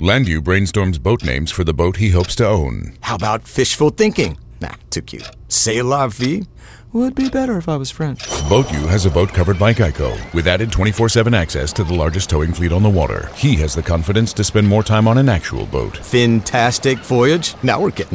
Landu brainstorms boat names for the boat he hopes to own. How about fishful thinking? Nah, too cute. C'est la vie? Would be better if I was French. BoatU has a boat covered by Geico, with added 24/7 access to the largest towing fleet on the water. He has the confidence to spend more time on an actual boat. Fantastic voyage? Now we're getting